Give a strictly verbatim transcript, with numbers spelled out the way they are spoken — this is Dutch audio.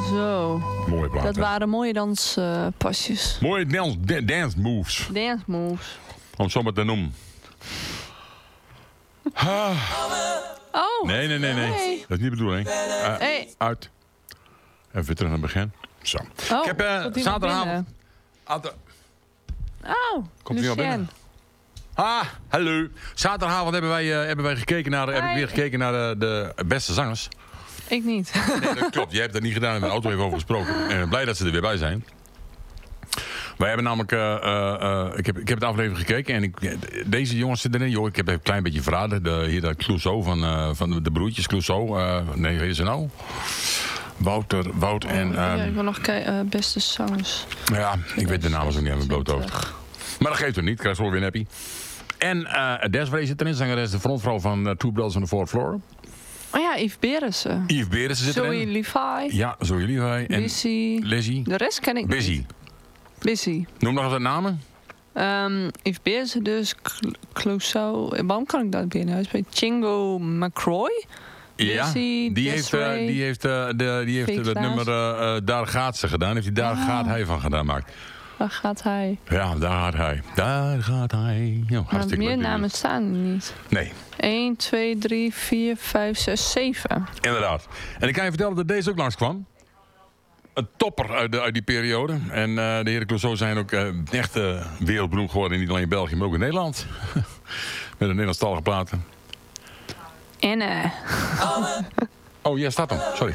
Zo. Mooie plaat. Dat hè? waren mooie danspasjes. Mooie dance, da- dance moves. Dance moves. Om het zo maar te noemen. Ah, Oh. nee, nee, nee, nee. Nee. Dat is niet de bedoeling. Uh, Hey. Uit. Even weer terug naar het begin. Zo. Oh, Ik heb eh, komt iemand zaterdagavond... binnen? Ante- Oh, Komt iemand Lucien. binnen? Ah, hallo. Zaterdagavond hebben wij, uh, hebben wij gekeken naar, heb ik weer gekeken naar de, de beste zangers. Ik niet. Nee, dat klopt. Je hebt dat niet gedaan. We hebben de auto even over gesproken. En blij dat ze er weer bij zijn. Wij hebben namelijk... Uh, uh, uh, ik, heb, ik heb het aflevering gekeken. En ik, deze jongens zitten erin. Joh, ik heb een klein beetje verraden. De, hier dat Clouseau van, uh, van de, de broertjes Clouseau. Uh, nee, weet je ze nou? Wouter, Wout en... ja, Um, ik wil nog kijken. Uh, beste zangers. ja, ik weet de namen zo niet aan mijn blote hoofd. Maar dat geeft er niet. Ik krijg zo weer een happy. En uh, Desiree zit erin. Zangeres, de frontvrouw van uh, Two Brothers on the Fourth Floor. Oh ja, Yves Berensen. Yves Berensen zit Zoe erin. Levi. Ja, Zoe Levi. En Busy. Lizzie. De rest ken ik Busy. niet. Busy. Noem nog eens de namen. Um, Yves Berensen dus. Clouseau. Waarom kan ik dat binnen? Hij is bij Chingo McCroy. Ja, Busy, die heeft, uh, Desiree, die heeft, uh, de, die heeft Fake het Klaas. nummer uh, uh, Daar gaat ze gedaan. Heeft hij Daar Oh. gaat hij van gedaan maakt. Waar gaat hij? Ja, daar gaat hij. Daar gaat hij. Jo, Maar hartstikke meer leuk. namen staan er niet. Nee, één, twee, drie, vier, vijf, zes, zeven. inderdaad. En ik kan je vertellen dat deze ook langskwam. Een topper uit, de, uit die periode. En uh, de heren Clouseau zijn ook uh, echt uh, wereldberoemd geworden. Niet alleen in België, maar ook in Nederland. Met een Nederlandstalige platen. En eh. Oh, ja, staat hem. Sorry.